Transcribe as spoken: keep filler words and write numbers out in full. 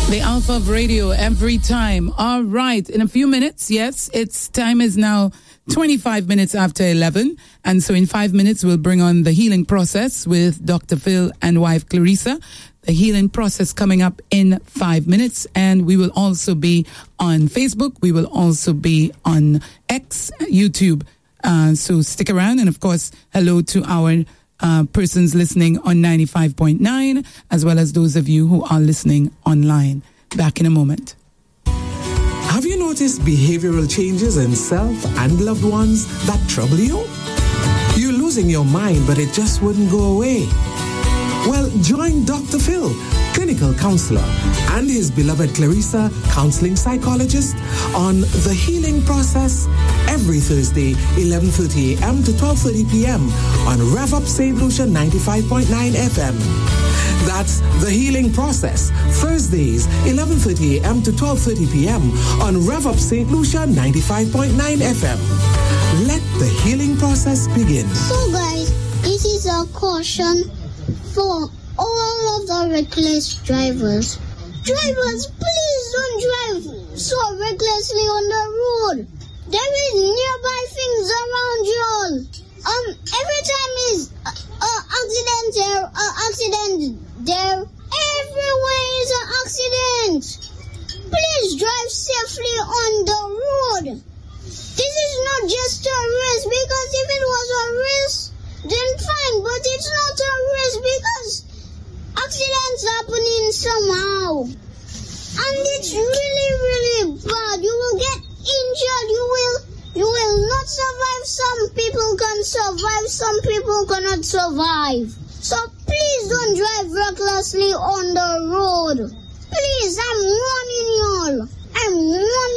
The Alpha of Radio every time. All right. In a few minutes, yes, it's time is now twenty-five minutes after eleven. And so in five minutes, we'll bring on the healing process with Doctor Phil and wife Clarissa. The healing process coming up in five minutes. And we will also be on Facebook. We will also be on X, YouTube. Uh, so stick around. And of course, hello to our Uh, persons listening on ninety-five point nine, as well as those of you who are listening online. Back in a moment. Have you noticed behavioral changes in self and loved ones that trouble you? You're losing your mind, but it just wouldn't go away. Well, join Doctor Phil, clinical counselor, and his beloved Clarissa, counseling psychologist, on The Healing Process every Thursday, eleven thirty a.m. to twelve thirty p.m. on Rev Up Saint Lucia ninety-five point nine F M. That's The Healing Process, Thursdays, eleven thirty a.m. to twelve thirty p.m. on Rev Up Saint Lucia ninety-five point nine F M. Let the healing process begin. So guys, this is a caution for all of the reckless drivers. Drivers, please don't drive so recklessly on the road. There is nearby things around you all. Um, every time is uh, uh, accident there, uh, accident there. Everywhere is an accident. Please drive safely on the road. This is not just a race, because if it was a race, then fine, but it's not a race because accidents happening somehow. And it's really, really bad. You will get injured. You will you will not survive. Some people can survive. Some people cannot survive. So please don't drive recklessly on the road.